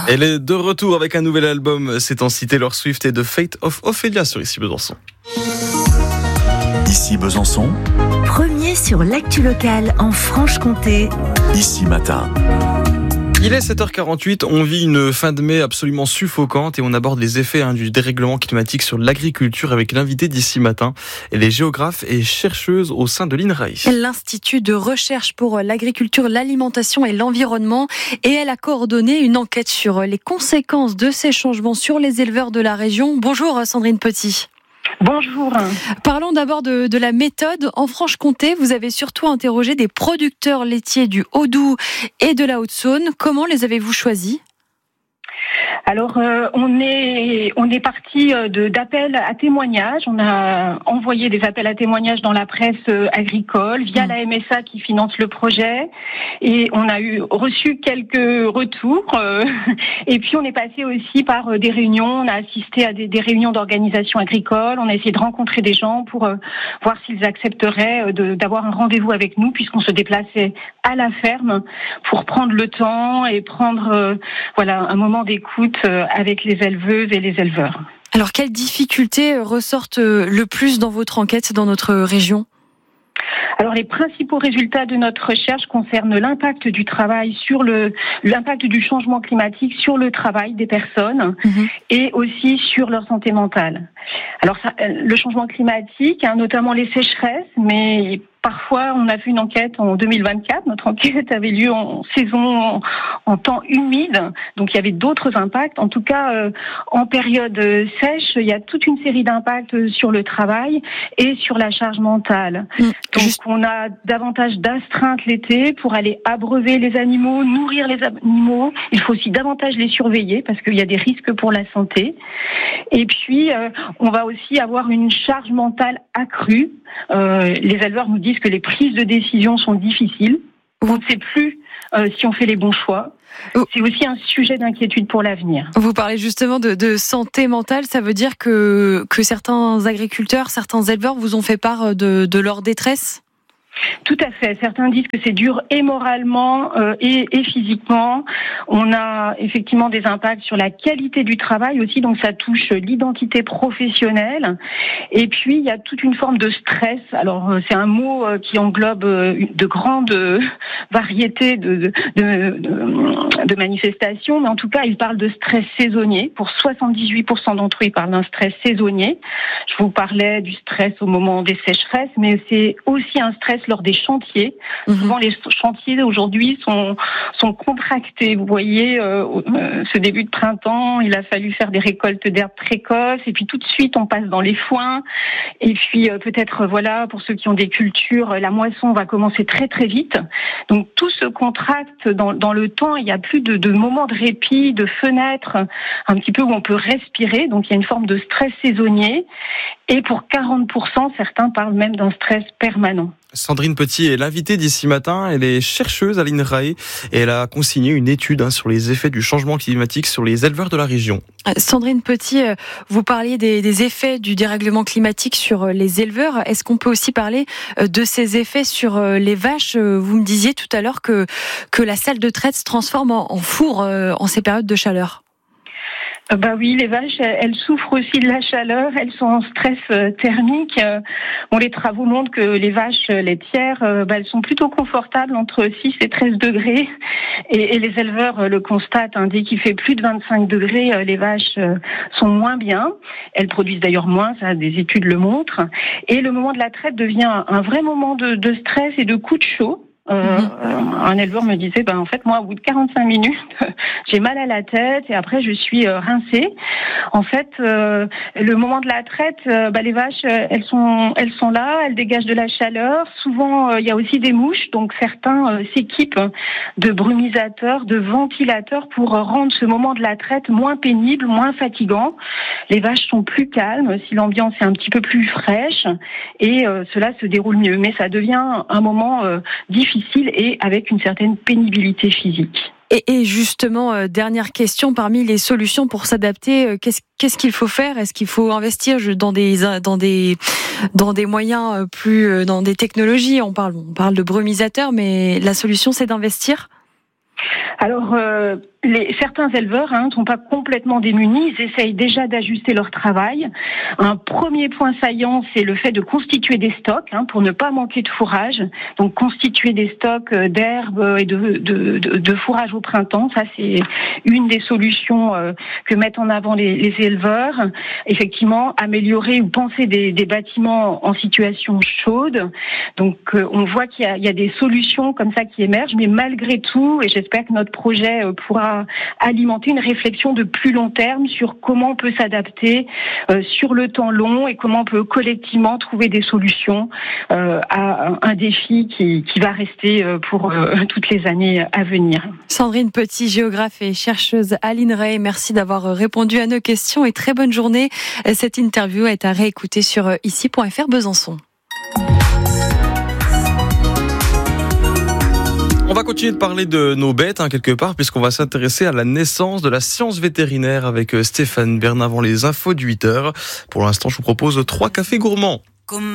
Elle est de retour avec un nouvel album, c'est en cité Taylor Swift et The Fate of Ophelia sur Ici Besançon. Ici Besançon. Premier sur l'actu locale en Franche-Comté. Ici Matin. Il est 7h48, on vit une fin de mai absolument suffocante et on aborde les effets du dérèglement climatique sur l'agriculture avec l'invité d'Ici Matin. Elle est géographe et chercheuse au sein de l'INRAE. L'Institut de recherche pour l'agriculture, l'alimentation et l'environnement. Et elle a coordonné une enquête sur les conséquences de ces changements sur les éleveurs de la région. Bonjour Sandrine Petit. Bonjour. Parlons d'abord de la méthode. En Franche-Comté, vous avez surtout interrogé des producteurs laitiers du Haut-Doubs et de la Haute-Saône. Comment les avez-vous choisis ? Alors, on est parti d'appels à témoignages. On a envoyé des appels à témoignages dans la presse agricole via la MSA qui finance le projet, et on a reçu quelques retours. Et puis on est passé aussi par des réunions. On a assisté à des réunions d'organisations agricoles. On a essayé de rencontrer des gens pour voir s'ils accepteraient d'avoir un rendez-vous avec nous, puisqu'on se déplaçait à la ferme pour prendre le temps et prendre un moment d'écoute avec les éleveuses et les éleveurs. Alors, quelles difficultés ressortent le plus dans votre enquête dans notre région ? Alors, les principaux résultats de notre recherche concernent l'impact du travail sur l'impact du changement climatique sur le travail des personnes et aussi sur leur santé mentale. Alors, le changement climatique, notamment les sécheresses, mais parfois, on a fait une enquête en 2024. Notre enquête avait lieu en saison, en temps humide. Donc, il y avait d'autres impacts. En tout cas, en période sèche, il y a toute une série d'impacts sur le travail et sur la charge mentale. Donc, on a davantage d'astreintes l'été pour aller abreuver les animaux, nourrir les animaux. Il faut aussi davantage les surveiller parce qu'il y a des risques pour la santé. Et puis, on va aussi avoir une charge mentale accrue. Les éleveurs nous disent que les prises de décision sont difficiles. On ne sait plus si on fait les bons choix. C'est aussi un sujet d'inquiétude pour l'avenir. Vous parlez justement de santé mentale. Ça veut dire que certains agriculteurs, certains éleveurs vous ont fait part de leur détresse ? Tout à fait. Certains disent que c'est dur et moralement et physiquement. On a effectivement des impacts sur la qualité du travail aussi, donc ça touche l'identité professionnelle. Et puis il y a toute une forme de stress. Alors c'est un mot qui englobe de grandes variétés de manifestations, mais en tout cas il parle de stress saisonnier. Pour 78% d'entre eux, ils parlent d'un stress saisonnier. Je vous parlais du stress au moment des sécheresses, mais c'est aussi un stress lors des chantiers. Souvent, les chantiers aujourd'hui sont contractés. Vous voyez, ce début de printemps, il a fallu faire des récoltes d'herbes précoces, et puis tout de suite, on passe dans les foins. Et puis, peut-être, pour ceux qui ont des cultures, la moisson va commencer très, très vite. Donc, tout se contracte dans le temps. Il n'y a plus de moments de répit, de fenêtres, un petit peu où on peut respirer. Donc, il y a une forme de stress saisonnier. Et pour 40%, certains parlent même d'un stress permanent. Sandrine Petit est l'invitée d'Ici Matin. Elle est chercheuse à l'INRAE et elle a consigné une étude sur les effets du changement climatique sur les éleveurs de la région. Sandrine Petit, vous parliez des effets du dérèglement climatique sur les éleveurs. Est-ce qu'on peut aussi parler de ces effets sur les vaches ? Vous me disiez tout à l'heure que la salle de traite se transforme en four en ces périodes de chaleur. Oui, les vaches, elles souffrent aussi de la chaleur, elles sont en stress thermique. Les travaux montrent que les vaches laitières, elles sont plutôt confortables entre 6 et 13 degrés. Et les éleveurs le constatent, dès qu'il fait plus de 25 degrés, les vaches sont moins bien. Elles produisent d'ailleurs moins, ça, des études le montrent. Et le moment de la traite devient un vrai moment de stress et de coup de chaud. Un éleveur me disait, en fait, moi, au bout de 45 minutes, j'ai mal à la tête et après, je suis rincée. En fait, le moment de la traite, les vaches, elles sont là, elles dégagent de la chaleur. Souvent, il y a aussi des mouches, donc certains s'équipent de brumisateurs, de ventilateurs pour rendre ce moment de la traite moins pénible, moins fatigant. Les vaches sont plus calmes si l'ambiance est un petit peu plus fraîche et cela se déroule mieux. Mais ça devient un moment difficile et avec une certaine pénibilité physique. Et justement, dernière question, parmi les solutions pour s'adapter, qu'est-ce qu'il faut faire ? Est-ce qu'il faut investir dans des moyens plus, dans des technologies ? On parle de brumisateurs, mais la solution c'est d'investir ? Alors, certains éleveurs ne sont pas complètement démunis, ils essayent déjà d'ajuster leur travail. Un premier point saillant, c'est le fait de constituer des stocks pour ne pas manquer de fourrage. Donc constituer des stocks d'herbes et de fourrage au printemps, ça c'est une des solutions que mettent en avant les éleveurs. Effectivement, améliorer ou penser des bâtiments en situation chaude. Donc on voit qu'il y a des solutions comme ça qui émergent, mais malgré tout, et j'espère que notre projet pourra alimenter une réflexion de plus long terme sur comment on peut s'adapter sur le temps long et comment on peut collectivement trouver des solutions à un défi qui va rester pour toutes les années à venir. Sandrine Petit, géographe et chercheuse à l'INRAE, merci d'avoir répondu à nos questions et très bonne journée. Cette interview est à réécouter sur ici.fr Besançon. On va continuer de parler de nos bêtes quelque part, puisqu'on va s'intéresser à la naissance de la science vétérinaire avec Stéphane Bern avant les infos de 8h. Pour l'instant, je vous propose 3 cafés gourmands.